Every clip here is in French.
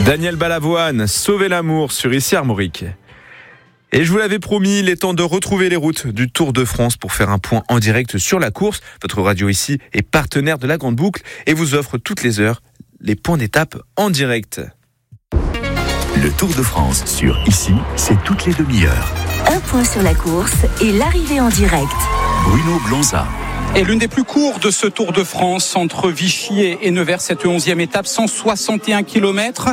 Daniel Balavoine, Sauver l'amour sur Ici Armorique. Et je vous l'avais promis, il est temps de retrouver les routes du Tour de France pour faire un point en direct sur la course. Votre radio ici est partenaire de la Grande Boucle et vous offre toutes les heures les points d'étape en direct. Le Tour de France sur Ici, c'est toutes les demi-heures. Un point sur la course et l'arrivée en direct. Bruno Blonza. Et l'une des plus courtes de ce Tour de France entre Vichy et Nevers, cette 11e étape, 161 km.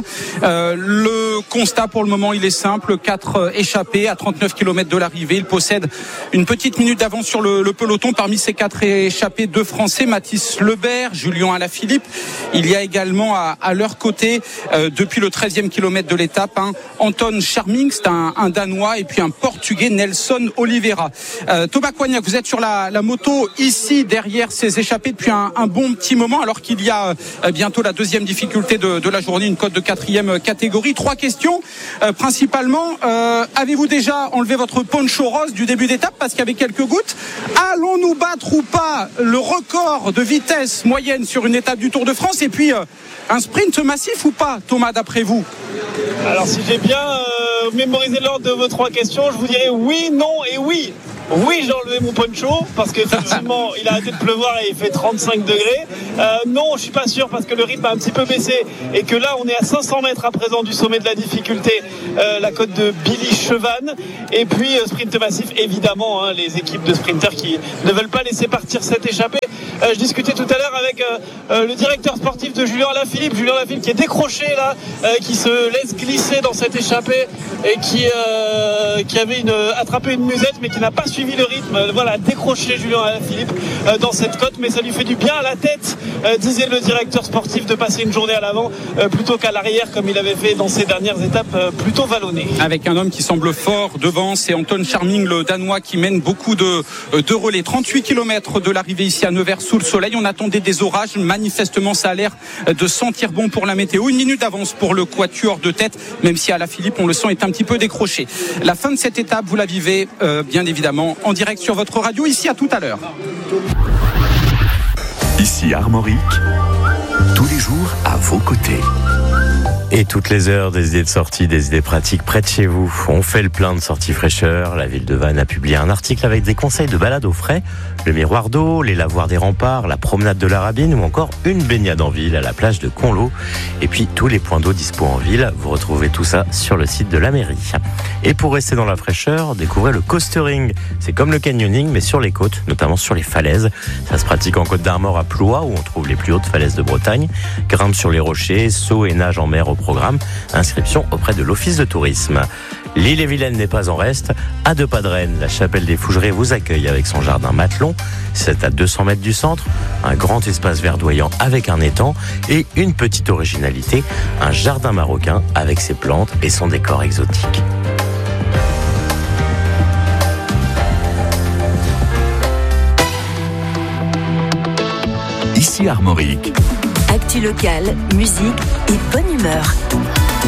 Le constat pour le moment, il est simple. 4 échappés à 39 km de l'arrivée. Il possède une petite minute d'avance sur le peloton. Parmi ces 4 échappés, 2 Français, Mathis Lebert, Julien Alaphilippe. Il y a également à leur côté, depuis le 13e kilomètre de l'étape, Anton Charming, c'est un Danois, et puis un Portugais, Nelson Oliveira. Thomas Coignac, vous êtes sur la moto ici derrière ces échappés depuis un bon petit moment, alors qu'il y a bientôt la deuxième difficulté de la journée, une cote de 4e catégorie. 3 questions principalement. Avez-vous déjà enlevé votre poncho rose du début d'étape parce qu'il y avait quelques gouttes? Allons-nous battre ou pas le record de vitesse moyenne sur une étape du Tour de France? Et puis un sprint massif ou pas, Thomas, d'après vous? Alors si j'ai bien mémorisé l'ordre de vos 3 questions, je vous dirais oui, non et oui. Oui, j'ai enlevé mon poncho parce qu'effectivement il a arrêté de pleuvoir et il fait 35 degrés. Non, je suis pas sûr parce que le rythme a un petit peu baissé et que là on est à 500 mètres à présent du sommet de la difficulté, la côte de Billy Chevannes. Et puis sprint massif évidemment, les équipes de sprinters qui ne veulent pas laisser partir cette échappée. Je discutais tout à l'heure avec le directeur sportif de Julien Alaphilippe qui est décroché là, qui se laisse glisser dans cette échappée et qui avait attrapé une musette mais qui n'a pas suivi le rythme. Voilà, décroché Julien Alaphilippe dans cette côte, mais ça lui fait du bien à la tête, disait le directeur sportif, de passer une journée à l'avant plutôt qu'à l'arrière comme il avait fait dans ses dernières étapes plutôt vallonnées. Avec un homme qui semble fort devant, c'est Anton Charming, le Danois, qui mène beaucoup de relais. 38 km de l'arrivée ici à Nevers sous le soleil. On attendait des orages. Manifestement, ça a l'air de sentir bon pour la météo. 1 minute d'avance pour le quatuor de tête, même si Alaphilippe, on le sent, est un petit peu décroché. La fin de cette étape, vous la vivez bien évidemment en direct sur votre radio. Ici, à tout à l'heure. Ici Armorique, tous les jours à vos côtés. Et toutes les heures, des idées de sortie, des idées pratiques près de chez vous. On fait le plein de sorties fraîcheur. La ville de Vannes a publié un article avec des conseils de balade au frais. Le miroir d'eau, les lavoirs des remparts, la promenade de la Rabine ou encore une baignade en ville à la plage de Conlo. Et puis tous les points d'eau dispo en ville. Vous retrouvez tout ça sur le site de la mairie. Et pour rester dans la fraîcheur, découvrez le coastering. C'est comme le canyoning mais sur les côtes, notamment sur les falaises. Ça se pratique en Côte d'Armor à Ploie où on trouve les plus hautes falaises de Bretagne. Grimpe sur les rochers, saut et nage en mer au programme. Inscription auprès de l'Office de tourisme. L'île-et-Vilaine n'est pas en reste. À 2 pas de Rennes, la chapelle des Fougerets vous accueille avec son jardin Matelon. C'est à 200 mètres du centre. Un grand espace verdoyant avec un étang. Et une petite originalité, un jardin marocain avec ses plantes et son décor exotique. Ici Armorique. Actu locale, musique et bonne humeur.